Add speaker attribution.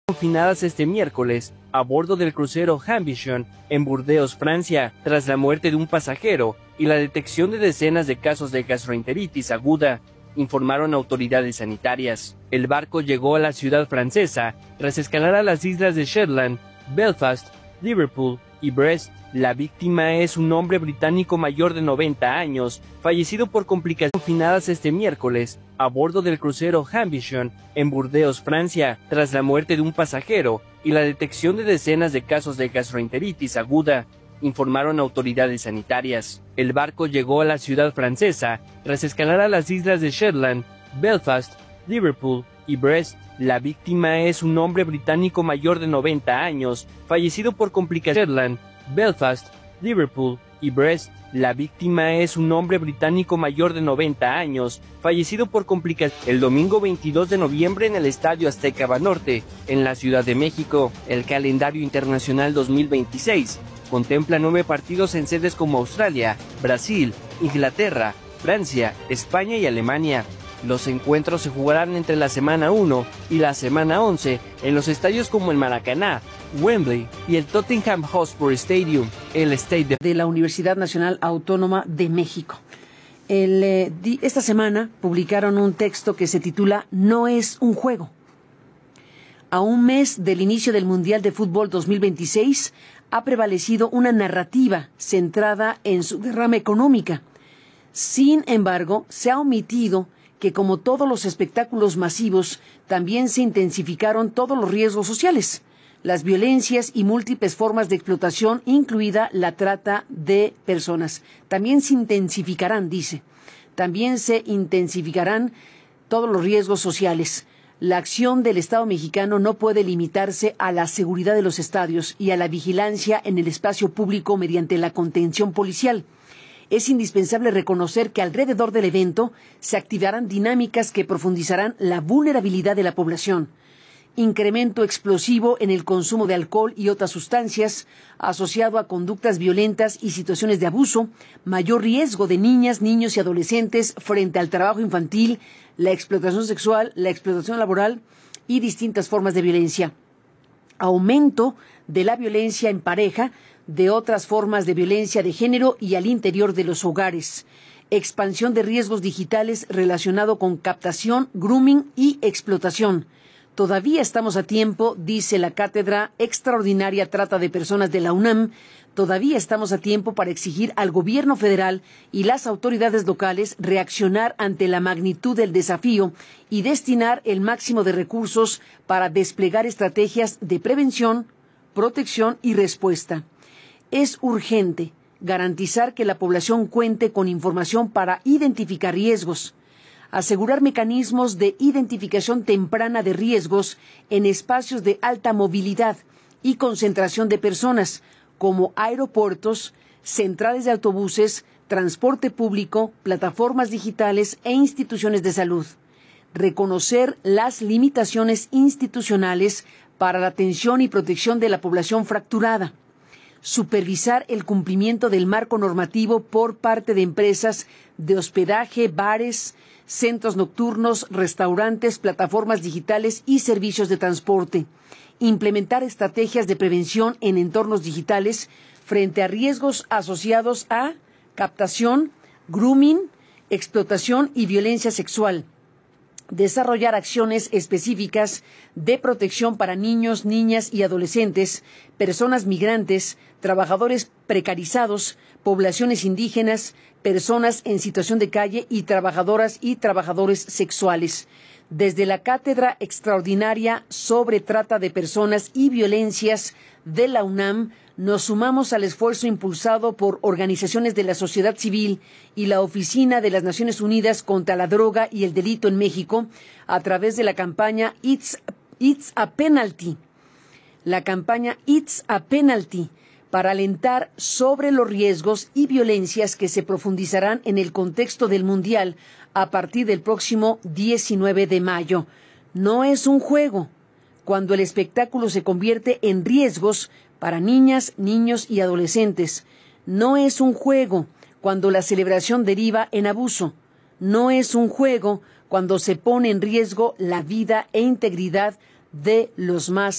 Speaker 1: confinadas este miércoles a bordo del crucero Ambition en Burdeos, Francia, tras la muerte de un pasajero y la detección de decenas de casos de gastroenteritis aguda, informaron autoridades sanitarias. El barco llegó a la ciudad francesa tras escalar a las islas de Shetland, Belfast, Liverpool y Brest. La víctima es un hombre británico mayor de 90 años, fallecido por complicaciones confinadas este miércoles a bordo del crucero Ambition en Burdeos, Francia, tras la muerte de un pasajero y la detección de decenas de casos de gastroenteritis aguda, informaron autoridades sanitarias. El barco llegó a la ciudad francesa tras escalar a las islas de Shetland, Belfast, Liverpool y Brest. La víctima es un hombre británico mayor de 90 años, fallecido por complicaciones en Shetland, Belfast, Liverpool y Brest. La víctima es un hombre británico mayor de 90 años, fallecido por complicaciones el domingo 22 de noviembre en el Estadio Azteca Banorte, en la Ciudad de México. El calendario internacional 2026 contempla 9 partidos en sedes como Australia, Brasil, Inglaterra, Francia, España y Alemania. Los encuentros se jugarán entre la semana 1 y la semana 11 en los estadios como el Maracaná, Wembley y el Tottenham Hotspur Stadium, el estadio
Speaker 2: de la Universidad Nacional Autónoma de México. Esta semana publicaron un texto que se titula No es un juego. A un mes del inicio del Mundial de Fútbol 2026 ha prevalecido una narrativa centrada en su derrama económica. Sin embargo, se ha omitido que, como todos los espectáculos masivos, también se intensificaron todos los riesgos sociales, las violencias y múltiples formas de explotación, incluida la trata de personas. También se intensificarán todos los riesgos sociales. La acción del Estado mexicano no puede limitarse a la seguridad de los estadios y a la vigilancia en el espacio público mediante la contención policial. Es indispensable reconocer que alrededor del evento se activarán dinámicas que profundizarán la vulnerabilidad de la población. Incremento explosivo en el consumo de alcohol y otras sustancias, asociado a conductas violentas y situaciones de abuso, mayor riesgo de niñas, niños y adolescentes frente al trabajo infantil, la explotación sexual, la explotación laboral y distintas formas de violencia. Aumento de la violencia en pareja, de otras formas de violencia de género y al interior de los hogares. Expansión de riesgos digitales relacionado con captación, grooming y explotación. Todavía estamos a tiempo, dice la Cátedra Extraordinaria Trata de Personas de la UNAM, todavía estamos a tiempo para exigir al gobierno federal y las autoridades locales reaccionar ante la magnitud del desafío y destinar el máximo de recursos para desplegar estrategias de prevención, protección y respuesta. Es urgente garantizar que la población cuente con información para identificar riesgos, asegurar mecanismos de identificación temprana de riesgos en espacios de alta movilidad y concentración de personas, como aeropuertos, centrales de autobuses, transporte público, plataformas digitales e instituciones de salud. Reconocer las limitaciones institucionales para la atención y protección de la población fracturada. Supervisar el cumplimiento del marco normativo por parte de empresas de hospedaje, bares, centros nocturnos, restaurantes, plataformas digitales y servicios de transporte. Implementar estrategias de prevención en entornos digitales frente a riesgos asociados a captación, grooming, explotación y violencia sexual. Desarrollar acciones específicas de protección para niños, niñas y adolescentes, personas migrantes, trabajadores precarizados, poblaciones indígenas, personas en situación de calle y trabajadoras y trabajadores sexuales. Desde la Cátedra Extraordinaria sobre Trata de Personas y Violencias de la UNAM, nos sumamos al esfuerzo impulsado por organizaciones de la sociedad civil y la Oficina de las Naciones Unidas contra la Droga y el Delito en México a través de la campaña It's a Penalty. La campaña It's a Penalty, para alentar sobre los riesgos y violencias que se profundizarán en el contexto del Mundial a partir del próximo 19 de mayo. No es un juego cuando el espectáculo se convierte en riesgos para niñas, niños y adolescentes. No es un juego cuando la celebración deriva en abuso. No es un juego cuando se pone en riesgo la vida e integridad de los más